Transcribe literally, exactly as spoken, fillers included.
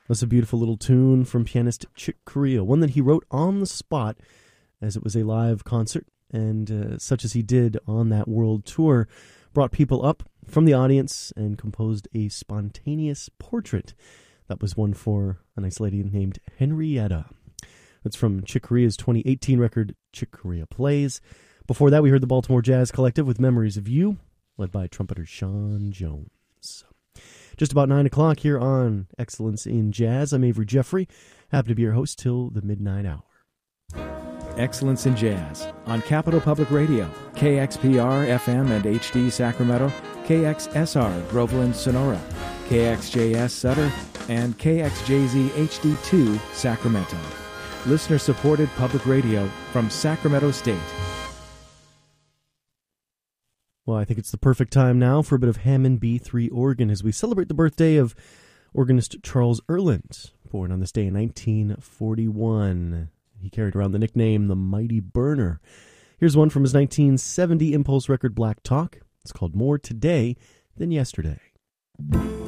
That's a beautiful little tune from pianist Chick Corea, one that he wrote on the spot as it was a live concert, and uh, such as he did on that world tour, brought people up from the audience and composed a spontaneous portrait. That was one for a nice lady named Henrietta. That's from Chick Corea's twenty eighteen record, Chick Corea Plays. Before that, we heard the Baltimore Jazz Collective with Memories of You, led by trumpeter Sean Jones. Just about nine o'clock here on Excellence in Jazz. I'm Avery Jeffrey. Happy to be your host till the midnight hour. Excellence in Jazz on Capital Public Radio, K X P R F M and H D Sacramento, K X S R Groveland Sonora, K X J S Sutter, and K X J Z H D two Sacramento. Listener-supported public radio from Sacramento State. Well, I think it's the perfect time now for a bit of Hammond B three organ as we celebrate the birthday of organist Charles Earland, born on this day in nineteen forty-one. He carried around the nickname the Mighty Burner. Here's one from his nineteen seventy Impulse record Black Talk. It's called More Today Than Yesterday.